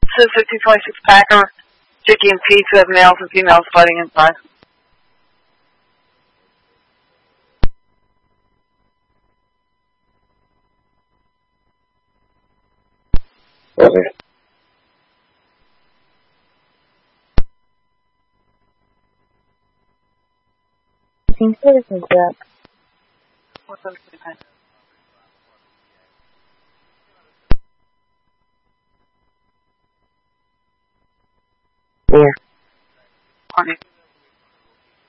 It's a 50.6 Packer, chicken and pizza of males and females fighting inside. Okay. Team Citizens Rep. What's up,